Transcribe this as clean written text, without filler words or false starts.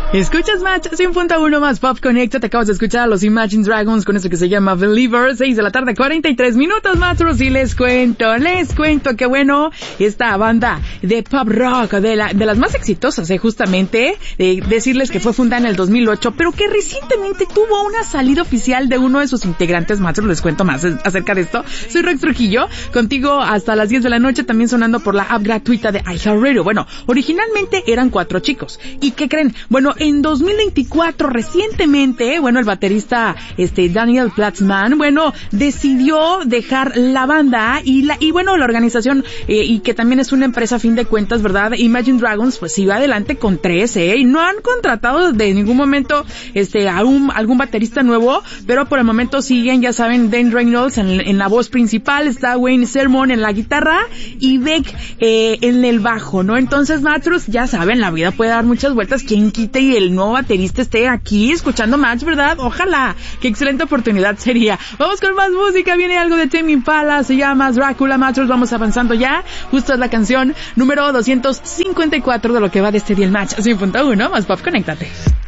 Escuchas Match 100.1 más Pop Connecta. Te acabas de escuchar a los Imagine Dragons con esto que se llama Believer. 6 de la tarde, 43 minutos, Matros. Y les cuento que bueno, esta banda de pop rock, de las más exitosas, justamente, decirles que fue fundada en el 2008, pero que recientemente tuvo una salida oficial de uno de sus integrantes. Matros, les cuento más acerca de esto. Soy Rex Trujillo, contigo hasta las 10 de la noche, también sonando por la app gratuita de iHeartRadio. Bueno, originalmente eran 4 chicos. ¿Y qué creen? Bueno, en 2024, recientemente, el baterista, Daniel Platzman, decidió dejar la banda y la organización, y que también es una empresa a fin de cuentas, ¿verdad? Imagine Dragons, pues sigue adelante con 3, y no han contratado de ningún momento, algún baterista nuevo, pero por el momento siguen, ya saben, Dan Reynolds en la voz principal, está Wayne Sermon en la guitarra y Beck, en el bajo, ¿no? Entonces, Matros, ya saben, la vida puede dar muchas vueltas, quien quite y el nuevo baterista esté aquí escuchando Match, ¿verdad? Ojalá, qué excelente oportunidad sería. Vamos con más música, viene algo de Tame Impala, se llama Dracula. Matros, vamos avanzando ya, justo es la canción número 254 de lo que va de este día el Match 100.1 más Pop, conéctate.